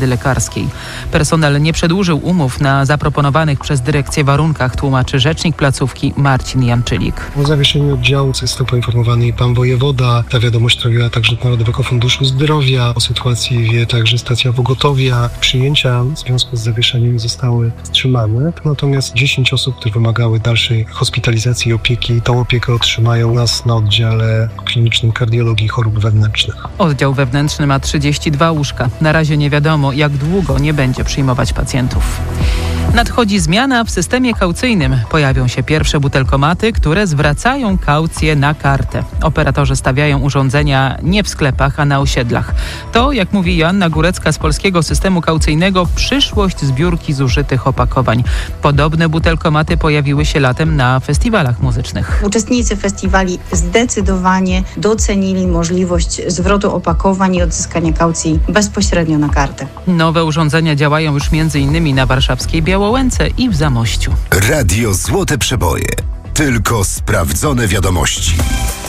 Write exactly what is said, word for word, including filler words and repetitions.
lekarskiej. Personel nie przedłużył umów na zaproponowanych przez dyrekcję warunkach, tłumaczy rzecznik placówki Marcin Janczylik. O zawieszeniu oddziału został poinformowany pan wojewoda. Ta wiadomość trafiła także do Narodowego Funduszu Zdrowia. O sytuacji wie także stacja pogotowia. Przyjęcia w związku z zawieszeniem zostały wstrzymane. Natomiast dziesięć osób, które wymagały dalszej hospitalizacji i opieki, tą opiekę otrzymają u nas na oddziale klinicznym kardiologii i chorób wewnętrznych. Oddział wewnętrzny ma trzydzieści dwa łóżka. Na razie nie wiadomo, jak długo nie będzie przyjmować pacjentów. Nadchodzi zmiana w systemie kaucyjnym. Pojawią się pierwsze butelkomaty, które zwracają kaucję na kartę. Operatorzy stawiają urządzenia nie w sklepach, a na osiedlach. To, jak mówi Joanna Górecka z Polskiego Systemu Kaucyjnego, przyszłość zbiórki zużytych opakowań. Podobne butelkomaty pojawiły się latem na festiwalach muzycznych. Uczestnicy festiwali zdecydowanie docenili możliwość zwrotu opakowań i odzyskania kaucji bezpośrednio na kartę. Nowe urządzenia działają już między innymi na warszawskiej Białołęce i w Zamościu. Radio Złote Przeboje. Tylko sprawdzone wiadomości.